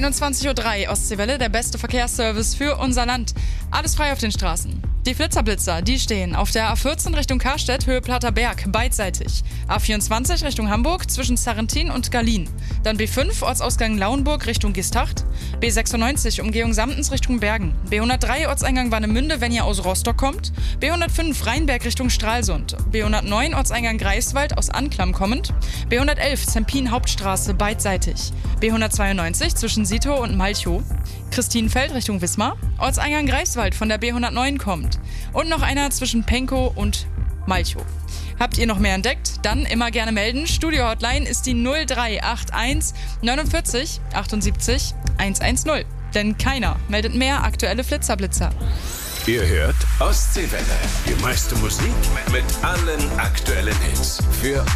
21:03 Uhr Ostseewelle, der beste Verkehrsservice für unser Land. Alles frei auf den Straßen. Die Flitzer-Blitzer, die stehen auf der A14 Richtung Karstedt, Höhe Platter Berg, beidseitig. A24 Richtung Hamburg zwischen Sarrentin und Gallien. Dann B5 Ortsausgang Lauenburg Richtung Gistacht. B96 Umgehung Samtens Richtung Bergen. B103 Ortseingang Warnemünde, wenn ihr aus Rostock kommt. B105 Rheinberg Richtung Stralsund. B109 Ortseingang Greifswald aus Anklam kommend. B111 Zempin Hauptstraße beidseitig. B192 zwischen Sito und Malchow. Christinenfeld Richtung Wismar. Ortseingang Greifswald von der B109 kommt. Und noch einer zwischen Penkow und Malchow. Habt ihr noch mehr entdeckt? Dann immer gerne melden. Studio-Hotline ist die 0381 49 78 110. Denn keiner meldet mehr aktuelle Flitzer-Blitzer. Ihr hört Ostseewelle. Die meiste Musik mit allen aktuellen Hits. Für